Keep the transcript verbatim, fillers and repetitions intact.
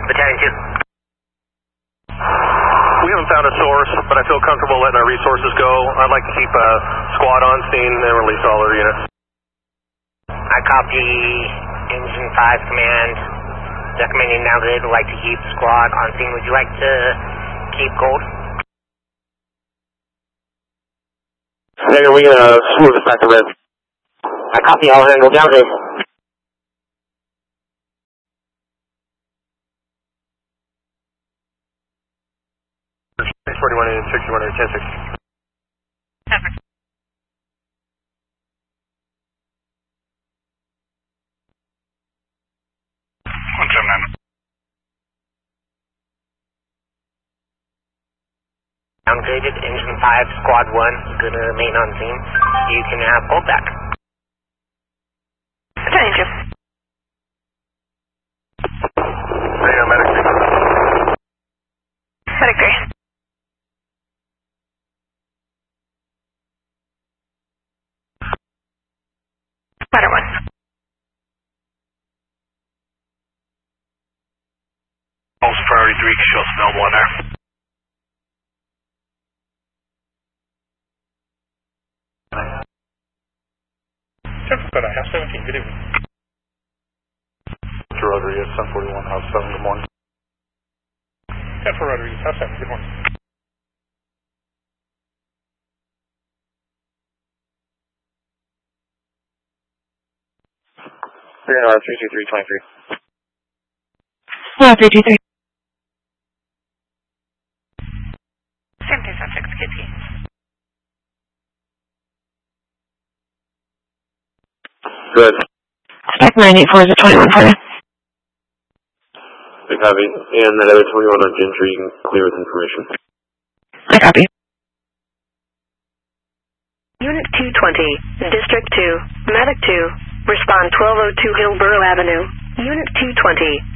Battalion two. We haven't found a source, but I feel comfortable letting our resources go. I'd like to keep a squad on scene and release all our units. I copy Engine five command. Recommending now good. Would like to keep squad on scene. Would you like to keep gold? Hey, are we gonna smooth this back to red? I copy all handle down good. six forty-one and sixty-one or ten six. Perfect. one seven nine. Downgraded, Engine five, Squad one, gonna remain on scene. You can have gold back. Battalion two. Hey, I'm medic three. Medic three. Ladder one. Also priority three, show us available in there. ten for I have seventeen, good evening. Mister Rodriguez, ten forty-one, house seven, good morning. ten for Rodriguez, house seven, good morning. three R three two three twenty-three. Uh, three two three. Same two seven six, K T. Good. Spec nine eight four is a twenty-one for you. Big copy. And that other twenty-one on Gentry, you can clear with information. I copy. Unit two twenty, District two, Medic two, respond twelve oh two Hillsborough Avenue. Unit two twenty,